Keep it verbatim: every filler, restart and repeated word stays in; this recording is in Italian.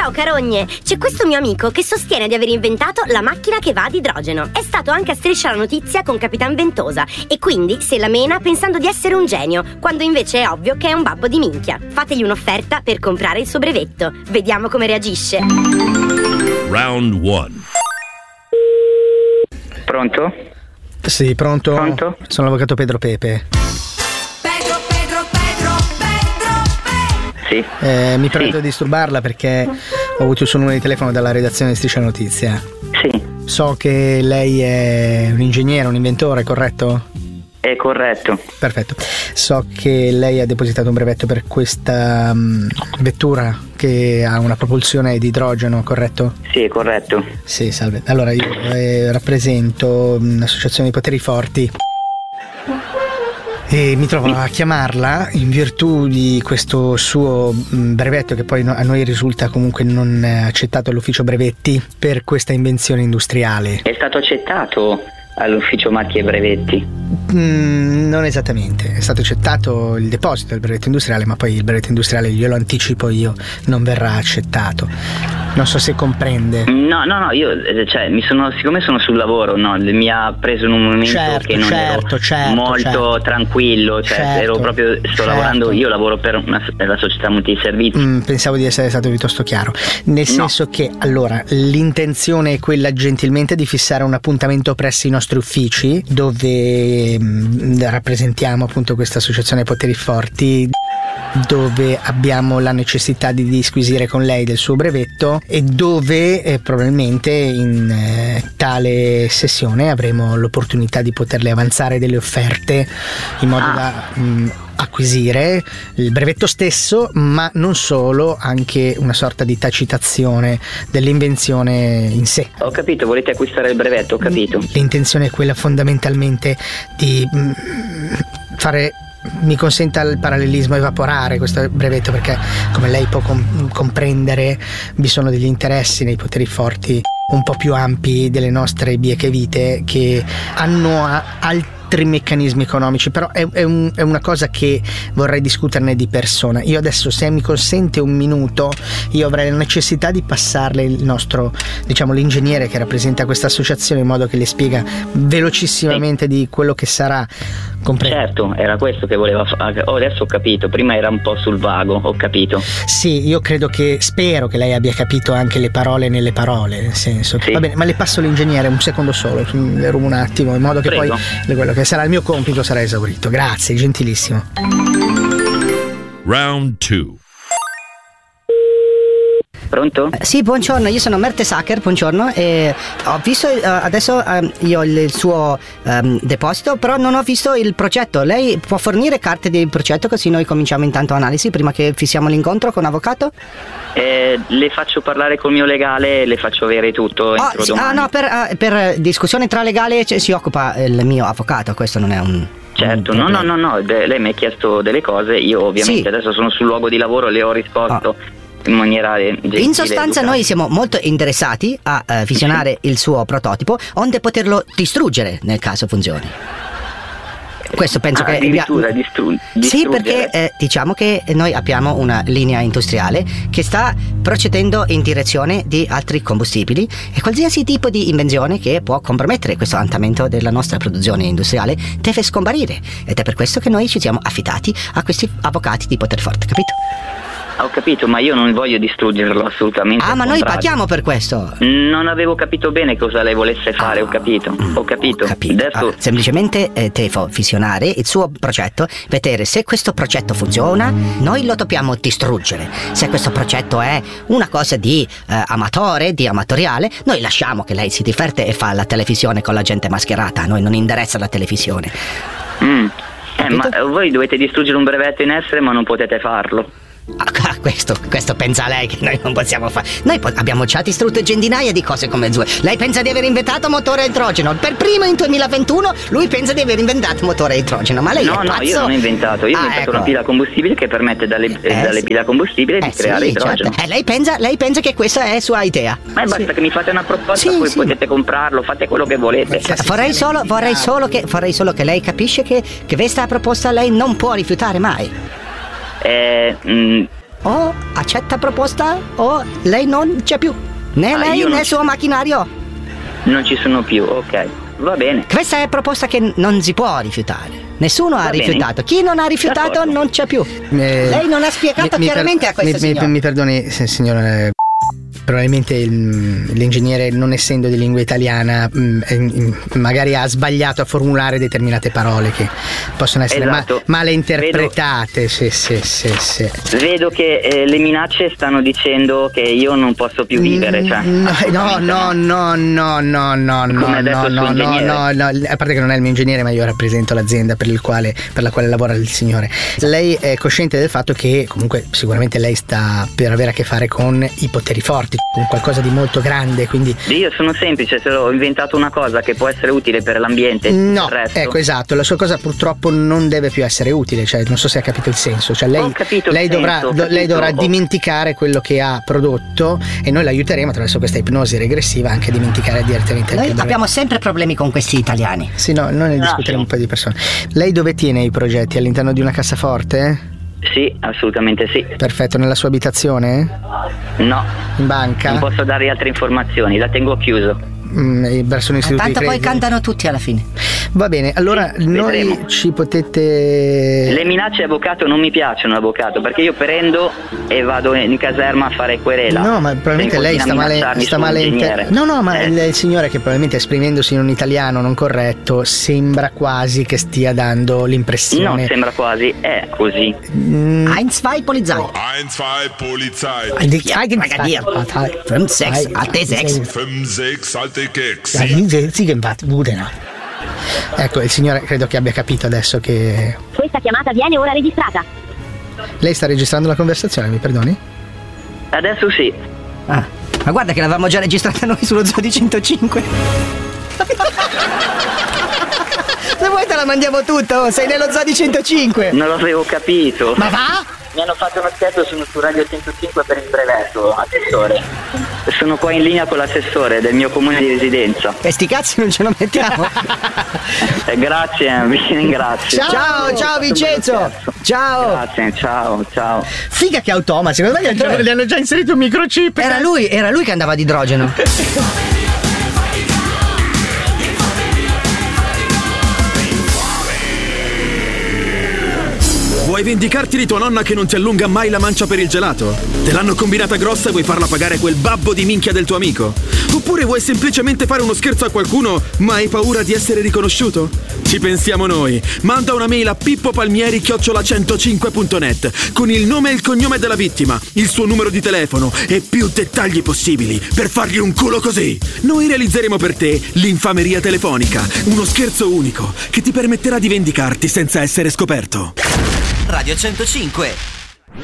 Ciao carogne, c'è questo mio amico che sostiene di aver inventato la macchina che va ad idrogeno. È stato anche a Striscia la Notizia con Capitan Ventosa e quindi se la mena pensando di essere un genio, quando invece è ovvio che è un babbo di minchia. Fategli un'offerta per comprare il suo brevetto. Vediamo come reagisce. Round one. Pronto? Sì, pronto? Pronto? Sono l'avvocato Pedro Pepe. Pedro, Pedro, Pedro, Pedro, Pedro. Sì. Eh, mi permetto Sì. di disturbarla perché ho avuto il suo numero di telefono dalla redazione di Striscia la Notizia. Sì, So che lei è un ingegnere, un inventore, corretto? è corretto. Perfetto. So che lei ha depositato un brevetto per questa um, vettura che ha una propulsione di idrogeno, corretto? Sì, è corretto. Sì, salve. Allora io eh, rappresento un'associazione di poteri forti e mi trovo a chiamarla in virtù di questo suo mh, brevetto che poi no, a noi risulta comunque non accettato all'ufficio brevetti per questa invenzione industriale. È stato accettato all'ufficio marchi e brevetti. Mm, non esattamente, è stato accettato il deposito del brevetto industriale, ma poi il brevetto industriale, glielo anticipo io, non verrà accettato. Non so se comprende. No, no, no, io cioè mi sono, siccome sono sul lavoro, no, mi ha preso in un momento Certo, che non certo, ero certo, molto certo. tranquillo, cioè Certo, ero proprio sto certo. lavorando, io lavoro per una, per la società multiservizi. Mm, pensavo di essere stato piuttosto chiaro. Nel senso No. che, allora, l'intenzione è quella gentilmente di fissare un appuntamento presso i nostri uffici dove mm, rappresentiamo appunto questa associazione Poteri Forti, dove abbiamo la necessità di disquisire con lei del suo brevetto e dove eh, probabilmente in eh, tale sessione avremo l'opportunità di poterle avanzare delle offerte in modo Ah. da mh, acquisire il brevetto stesso, ma non solo, anche una sorta di tacitazione dell'invenzione in sé. Ho capito, volete acquistare il brevetto, ho capito. L'intenzione è quella fondamentalmente di mh, fare, mi consenta il parallelismo, evaporare questo brevetto, perché come lei può com- comprendere vi sono degli interessi nei poteri forti un po' più ampi delle nostre bieche vite che hanno a- altri meccanismi economici, però è, è, un, è una cosa che vorrei discuterne di persona. Io adesso, se mi consente un minuto, io avrei la necessità di passarle il nostro, diciamo, l'ingegnere che rappresenta questa associazione, in modo che le spiega velocissimamente di quello che sarà. Compre- Certo, era questo che voleva fare. Oh, adesso ho capito, prima era un po' sul vago, ho capito. Sì, io credo che, spero che lei abbia capito anche le parole nelle parole, nel senso. Sì. Va bene, ma le passo l'ingegnere un secondo solo, le rubo un attimo, in modo che Prego. poi quello che sarà il mio compito sarà esaurito. Grazie, gentilissimo. Round two. Pronto? Sì, buongiorno, io sono Merte Sacher, buongiorno, e ho visto eh, adesso eh, io il, il suo ehm, deposito, però non ho visto il progetto. Lei può fornire carte del progetto, così noi cominciamo intanto analisi prima che fissiamo l'incontro con avvocato? Eh, le faccio parlare col mio legale e le faccio avere tutto Ah, entro sì, ah domani. no, per, eh, per discussione tra legale cioè, si occupa il mio avvocato, questo non è un... Certo, un no, no, problema. no, no, de- lei mi ha chiesto delle cose, io ovviamente Sì. adesso sono sul luogo di lavoro, le ho risposto in maniera eh, gentile. In sostanza educata. noi siamo molto interessati a eh, visionare il suo prototipo, onde poterlo distruggere nel caso funzioni. Questo penso Ah, che addirittura distru- Sì, distruggere. perché eh, diciamo che noi abbiamo una linea industriale che sta procedendo in direzione di altri combustibili e qualsiasi tipo di invenzione che può compromettere questo andamento della nostra produzione industriale deve scomparire, ed è per questo che noi ci siamo affidati a questi avvocati di poter forte, capito? Ho capito, ma io non voglio distruggerlo assolutamente. Ah, al ma noi contrario. paghiamo per questo. Non avevo capito bene cosa lei volesse fare, ho capito, ho capito. Ho capito. Adesso Ah, semplicemente eh, devo visionare il suo progetto, vedere se questo progetto funziona, noi lo dobbiamo distruggere. Se questo progetto è una cosa di eh, amatore, di amatoriale, noi lasciamo che lei si diverte e fa la televisione con la gente mascherata, a noi non interessa la televisione. Mm. Eh, ma Capito? eh, voi dovete distruggere un brevetto in essere, ma non potete farlo. Ah, questo, questo pensa lei che noi non possiamo fare. Noi po- abbiamo già distrutto centinaia di cose come due. Lei pensa di aver inventato motore a idrogeno. Per primo in duemilaventuno lui pensa di aver inventato motore a idrogeno. Ma lei No, è no, pazzo? io non ho inventato, io ho Ah, inventato ecco. una pila a combustibile che permette dalle, eh, Eh, dalle sì. pile a combustibile di Eh, creare sì, idrogeno. certo. Eh, lei pensa, lei pensa che questa è sua idea? Ma basta che mi fate una proposta, Sì, poi sì. potete comprarlo, fate quello che volete. Vorrei solo, vorrei solo che vorrei solo che lei capisce che, che questa proposta lei non può rifiutare mai. Eh, mm, o accetta proposta o lei non c'è più. Né Ah, lei io né non il suo macchinario. Non ci sono più, ok. Va bene. Questa è proposta che non si può rifiutare. Nessuno Va ha bene. rifiutato. Chi non ha rifiutato D'accordo. non c'è più. Eh, Lei non ha spiegato mi- mi per- chiaramente a questo mi, mi- signore. mi perdoni, se- signora. Probabilmente il- l'ingegnere, non essendo di lingua italiana, mh, eh, magari ha sbagliato a formulare determinate parole che possono essere ma- Esatto. male interpretate. Sì, sì, sì, sì. Vedo che eh, le minacce stanno dicendo che io non posso più vivere, cioè. Mm, No, no, no, no, no, no, no, Come ha detto no, il no, suo no, ingegnere. no, no, a parte che non è il mio ingegnere, ma io rappresento l'azienda per il quale, per la quale lavora il signore. Lei è cosciente del fatto che comunque sicuramente lei sta per avere a che fare con i poteri forti, con qualcosa di molto grande, quindi Io sono semplice, se ho inventato una cosa che può essere utile per l'ambiente. no, il resto. ecco, esatto, la sua cosa purtroppo non deve più essere utile, cioè non so se ha capito il senso, cioè lei, Ho capito il lei senso, dovrà, ho do- lei capito, dovrà ho- dimenticare quello che ha prodotto e noi l'aiuteremo attraverso questa ipnosi regressiva anche a dimenticare direttamente il Noi problema. abbiamo sempre problemi con questi italiani. Sì, no, noi ne No, discuteremo sì. un po' di persone. Lei dove tiene i progetti? All'interno di una cassaforte? Sì, assolutamente sì. Perfetto, nella sua abitazione? No, In banca? non posso darvi altre informazioni, la tengo chiuso. Mm, e verso un istituto Tanto di poi credito? cantano tutti alla fine. Va bene, allora Sì, noi vedremo. ci potete... Le minacce avvocato non mi piacciono, avvocato, perché io prendo e vado in caserma a fare querela. No, ma probabilmente Se lei sta continua a male, minacciarmi sta sul male ingegnere. inter- No, no, ma Eh, il, il signore che probabilmente esprimendosi in un italiano non corretto sembra quasi che stia dando No, l'impressione... sembra quasi, è così. Mm, Ein, zwei, Polizei. Eins, zwei, Polizei. di- Brigadier. Fünf, sechs, alte sechs. Fünf, sechs, alte Keks. Ja, sì, sì, che infatti, pure no. Ecco, il signore credo che abbia capito adesso che... Questa chiamata viene ora registrata. Lei sta registrando la conversazione, mi perdoni? Adesso sì. Ah, ma guarda che l'avevamo già registrata noi sullo Zoo di centocinque. Se vuoi te la mandiamo tutta, oh, sei nello Zoo di centocinque. Non l'avevo capito. Ma va? Mi hanno fatto uno scherzo su, su Radio centocinque per il brevetto, assessore. Sono qua in linea con l'assessore del mio comune di residenza. E sti cazzi non ce lo mettiamo. Eh, grazie, vi ringrazio. Ciao, ciao Vincenzo. Ciao. Grazie, ciao, ciao. Figa che automa, secondo me gli hanno- gli hanno già inserito un microchip. Era lui, era lui che andava ad idrogeno. Vuoi vendicarti di tua nonna che non ti allunga mai la mancia per il gelato? Te l'hanno combinata grossa e vuoi farla pagare quel babbo di minchia del tuo amico? Oppure vuoi semplicemente fare uno scherzo a qualcuno ma hai paura di essere riconosciuto? Ci pensiamo noi. Manda una mail a pippopalmieri chiocciola centocinque punto net con il nome e il cognome della vittima, il suo numero di telefono e più dettagli possibili per fargli un culo così. Noi realizzeremo per te l'infameria telefonica, uno scherzo unico che ti permetterà di vendicarti senza essere scoperto. Radio centocinque,